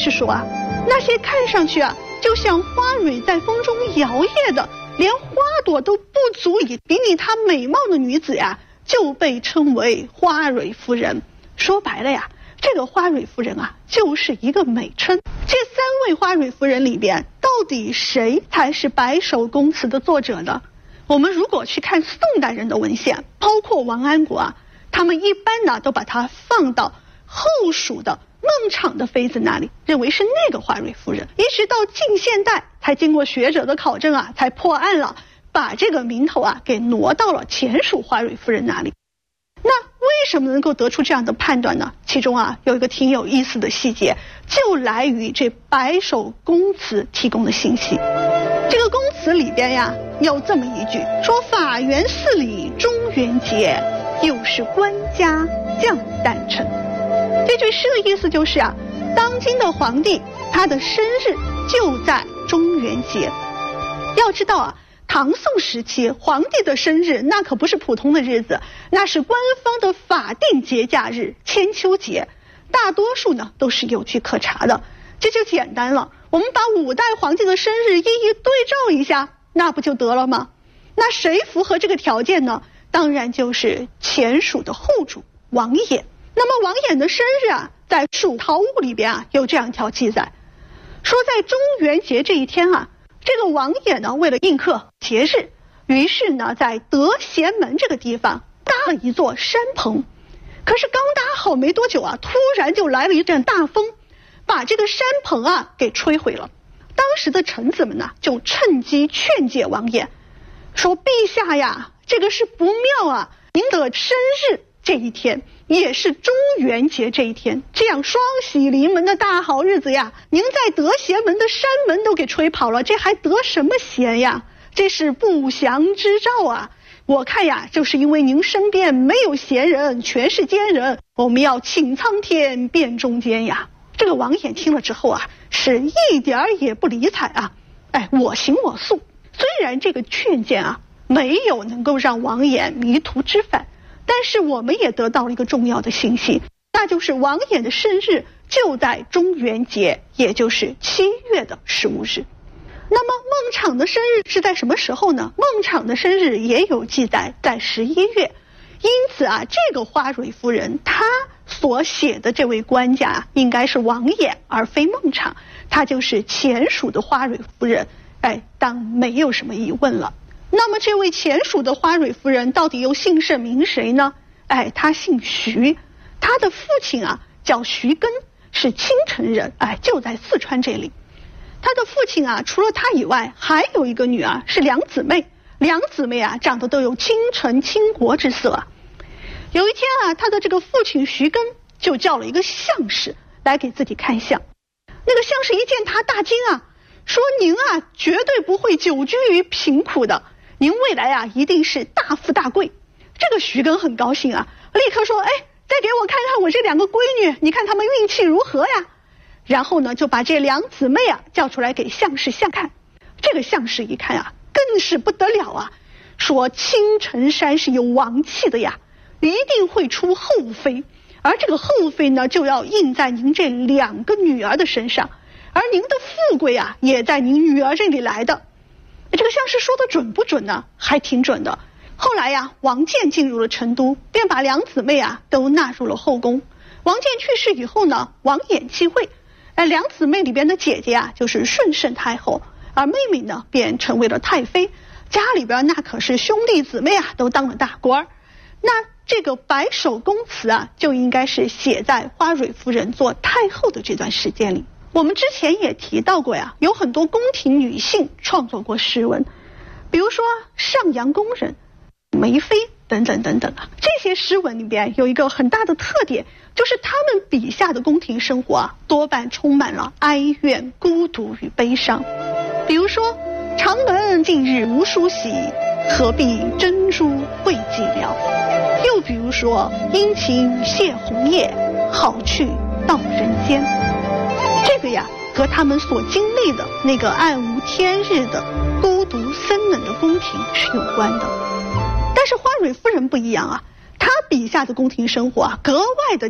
是说啊，那些看上去啊就像花蕊在风中摇曳的，连花朵都不足以比拟她美貌的女子呀，就被称为花蕊夫人。说白了呀，这个花蕊夫人啊，就是一个美称。这3位花蕊夫人里边，到底谁才是白首宫词的作者呢？我们如果去看宋代人的文献，包括王安国啊，他们一般呢都把它放到后蜀的孟昶的妃子那里，认为是那个花蕊夫人。一直到近现代才经过学者的考证啊，才破案了，把这个名头啊给挪到了前蜀花蕊夫人那里。那为什么能够得出这样的判断呢？其中啊有一个挺有意思的细节，就来于这白首宫词提供的信息。这个宫词里边呀有这么一句，说法源4里中元节，又是官家降诞辰。这句诗的意思就是啊，当今的皇帝他的生日就在中元节。要知道啊，唐宋时期皇帝的生日那可不是普通的日子，那是官方的法定节假日，千秋节，大多数呢都是有据可查的。这就简单了，我们把5代皇帝的生日一一对照一下，那不就得了吗？那谁符合这个条件呢？当然就是前蜀的后主王衍。那么王衍的生日啊，在《蜀陶物》里边啊有这样一条记载，说在中元节这一天啊，这个王衍呢为了应克节日，于是呢在德贤门这个地方搭了一座山棚。可是刚搭好没多久啊，突然就来了一阵大风，把这个山棚啊给吹毁了。当时的臣子们呢就趁机劝诫王衍，说陛下呀，这个是不妙啊，您的生日这一天也是中元节这一天，这样双喜临门的大好日子呀，您在德贤门的山门都给吹跑了，这还得什么贤呀？这是不祥之兆啊！我看呀，就是因为您身边没有贤人，全是奸人，我们要请苍天变中间呀！这个王衍听了之后啊，是一点儿也不理睬啊，我行我素。虽然这个劝谏啊没有能够让王衍迷途知返，但是我们也得到了一个重要的信息，那就是王衍的生日就在中元节，也就是7月的15日。那么孟昶的生日是在什么时候呢？孟昶的生日也有记载，在11月。因此啊，这个花蕊夫人她所写的这位官家应该是王衍，而非孟昶，她就是前蜀的花蕊夫人，当没有什么疑问了。那么这位前蜀的花蕊夫人到底又姓甚名谁呢？她姓徐，她的父亲啊叫徐根，是青城人，就在四川这里。她的父亲啊除了她以外，还有一个女儿是两姊妹，两姊妹啊长得都有倾城倾国之色啊。有一天啊，她的这个父亲徐根就叫了一个相士来给自己看相。那个相士一见他大惊啊，说您啊绝对不会久居于贫苦的，您未来啊一定是大富大贵。这个徐根很高兴啊，立刻说再给我看看我这2个闺女，你看她们运气如何呀？然后呢就把这两姊妹啊叫出来给相士相看。这个相士一看啊更是不得了啊，说青城山是有王气的呀，一定会出后妃，而这个后妃呢就要印在您这2个女儿的身上，而您的富贵啊也在您女儿这里来的。这个相士说的准不准呢？还挺准的。后来呀，王建进入了成都，便把两姊妹啊都纳入了后宫。王建去世以后呢，王衍继位，两姊妹里边的姐姐啊就是顺圣太后，而妹妹呢便成为了太妃。家里边那可是兄弟姊妹啊都当了大官。那这个白首宫词啊就应该是写在花蕊夫人做太后的这段时间里。我们之前也提到过呀，有很多宫廷女性创作过诗文，比如说上阳宫人、梅妃等等等等啊。这些诗文里边有一个很大的特点，就是他们笔下的宫廷生活啊多半充满了哀怨、孤独与悲伤。比如说长门近日无书喜，何必珍珠会寂寥。又比如说殷勤与谢红叶，好去到人间。这个呀和他们所经历的那个暗无天日的孤独森冷的宫廷是有关的。但是花蕊夫人不一样啊，她笔下的宫廷生活啊格外的